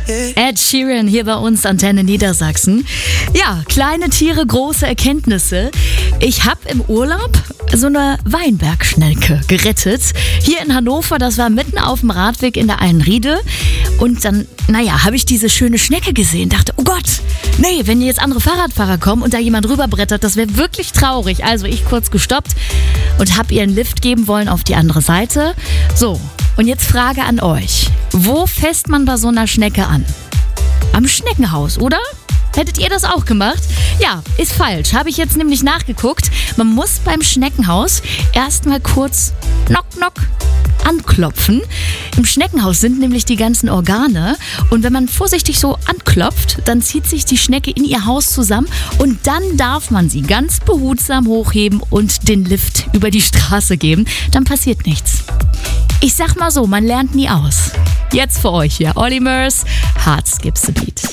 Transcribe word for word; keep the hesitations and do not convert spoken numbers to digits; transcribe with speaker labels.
Speaker 1: Ed Sheeran hier bei uns, Antenne Niedersachsen. Ja, kleine Tiere, große Erkenntnisse. Ich habe im Urlaub so eine Weinbergschnecke gerettet. Hier in Hannover, das war mitten auf dem Radweg in der Einriede. Und dann, naja, habe ich diese schöne Schnecke gesehen. Dachte, oh Gott, nee, wenn jetzt andere Fahrradfahrer kommen und da jemand rüberbrettert, das wäre wirklich traurig. Also ich kurz gestoppt und habe ihr einen Lift geben wollen auf die andere Seite. So, und jetzt Frage an euch. Wo fässt man bei so einer Schnecke an? Am Schneckenhaus, oder? Hättet ihr das auch gemacht? Ja, ist falsch. Habe ich jetzt nämlich nachgeguckt. Man muss beim Schneckenhaus erstmal kurz knock knock anklopfen. Im Schneckenhaus sind nämlich die ganzen Organe. Und wenn man vorsichtig so anklopft, dann zieht sich die Schnecke in ihr Haus zusammen. Und dann darf man sie ganz behutsam hochheben und den Lift über die Straße geben. Dann passiert nichts. Ich sag mal so, man lernt nie aus. Jetzt für euch hier, Olli Murs, Heart Skips the Beat.